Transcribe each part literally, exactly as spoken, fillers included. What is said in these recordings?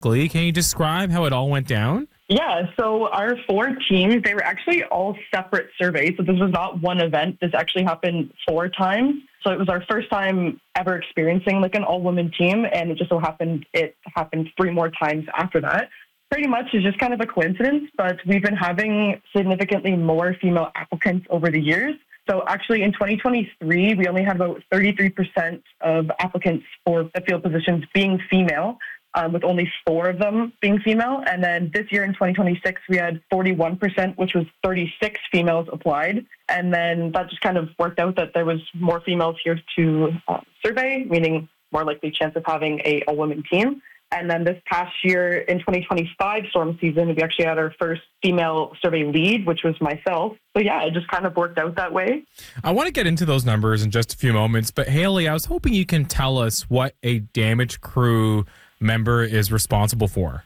Glee, can you describe how it all went down? Yeah, so our four teams, they were actually all separate surveys. So this was not one event. This actually happened four times. So it was our first time ever experiencing like an all-woman team. And it just so happened it happened three more times after that. Pretty much it's just kind of a coincidence, but we've been having significantly more female applicants over the years. So actually in twenty twenty-three, we only had about thirty-three percent of applicants for the field positions being female, um, with only four of them being female. And then this year in twenty twenty-six, we had forty-one percent, which was thirty-six females applied. And then that just kind of worked out that there was more females here to uh, survey, meaning more likely chance of having a, a woman team. And then this past year in twenty twenty-five storm season, we actually had our first female survey lead, which was myself. So yeah, it just kind of worked out that way. I want to get into those numbers in just a few moments, but Haley, I was hoping you can tell us what a damage crew member is responsible for.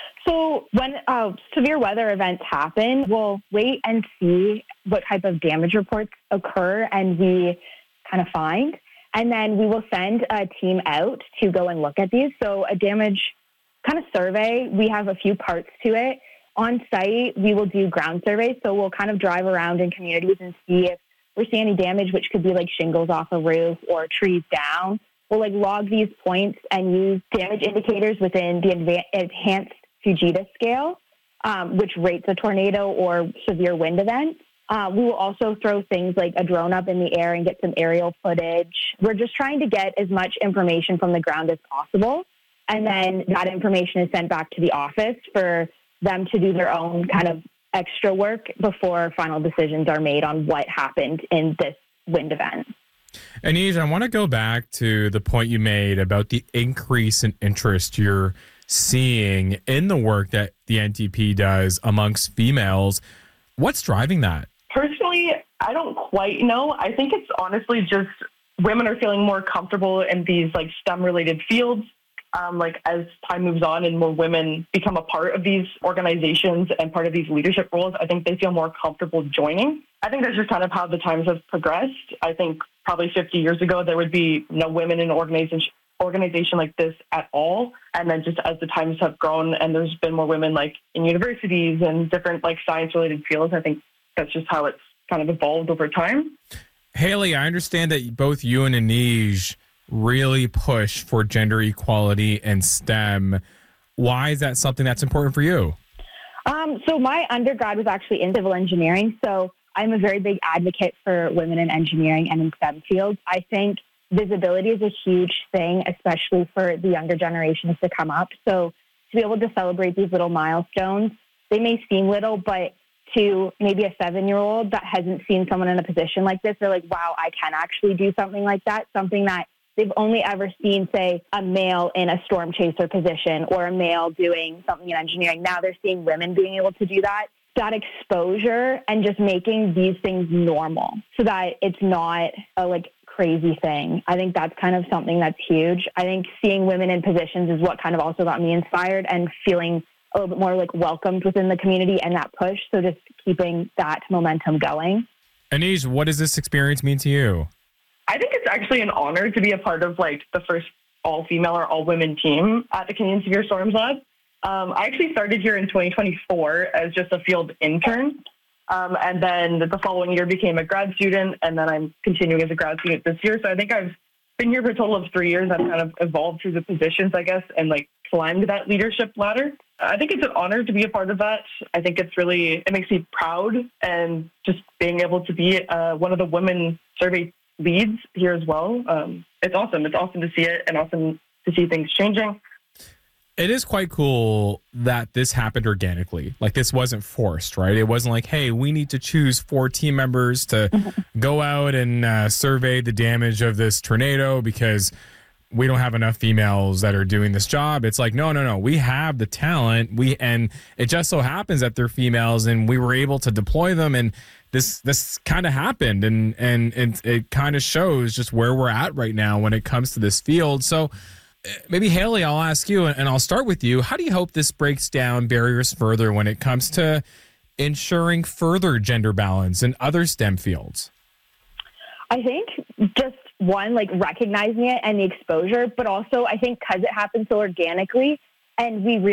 So when uh, severe weather events happen, we'll wait and see what type of damage reports occur and we kind of find. And then we will send a team out to go and look at these. So a damage kind of survey, we have a few parts to it. On site, we will do ground surveys. So we'll kind of drive around in communities and see if we're seeing any damage, which could be like shingles off a roof or trees down. We'll like log these points and use damage indicators within the adva- enhanced Fujita scale, um, which rates a tornado or severe wind event. Uh, we will also throw things like a drone up in the air and get some aerial footage. We're just trying to get as much information from the ground as possible. And then that information is sent back to the office for them to do their own kind of extra work before final decisions are made on what happened in this wind event. Aneej, I want to go back to the point you made about the increase in interest you're seeing in the work that the N T P does amongst females. What's driving that? Personally, I don't quite know. I think it's honestly just women are feeling more comfortable in these like STEM-related fields. Um, like as time moves on and more women become a part of these organizations and part of these leadership roles, I think they feel more comfortable joining. I think that's just kind of how the times have progressed. I think probably fifty years ago, there would be no women in an organization organization like this at all. And then just as the times have grown and there's been more women like in universities and different like science related fields, I think that's just how it's kind of evolved over time. Haley, I understand that both you and Aneej really push for gender equality and STEM. Why is that something that's important for you? Um, so my undergrad was actually in civil engineering. So I'm a very big advocate for women in engineering and in STEM fields. I think visibility is a huge thing, especially for the younger generations to come up. So to be able to celebrate these little milestones, they may seem little, but to maybe a seven-year-old that hasn't seen someone in a position like this, they're like, wow, I can actually do something like that, something that they've only ever seen, say, a male in a storm chaser position or a male doing something in engineering. Now they're seeing women being able to do that. That exposure and just making these things normal so that it's not a like crazy thing. I think that's kind of something that's huge. I think seeing women in positions is what kind of also got me inspired and feeling a little bit more like welcomed within the community and that push. So just keeping that momentum going. Aneej, what does this experience mean to you? I think it's actually an honor to be a part of like the first all-female or all-women team at the Canadian Severe Storms Lab. Um, I actually started here in twenty twenty-four as just a field intern. Um, and then the following year became a grad student. And then I'm continuing as a grad student this year. So I think I've been here for a total of three years. I've kind of evolved through the positions, I guess, and like climbed that leadership ladder. I think it's an honor to be a part of that. I think it's really, it makes me proud, and just being able to be uh, one of the women survey leads here as well. Um, it's awesome. It's awesome to see it and awesome to see things changing. It is quite cool that this happened organically. Like this wasn't forced, right? It wasn't like, hey, we need to choose four team members to go out and uh, survey the damage of this tornado because we don't have enough females that are doing this job. It's like, no, no, no. We have the talent. We and it just so happens that they're females, and we were able to deploy them. And this this kind of happened, and and it, it kind of shows just where we're at right now when it comes to this field. So maybe Haley, I'll ask you, and I'll start with you. How do you hope this breaks down barriers further when it comes to ensuring further gender balance in other STEM fields? I think just one, like recognizing it and the exposure, but also I think because it happens so organically, and we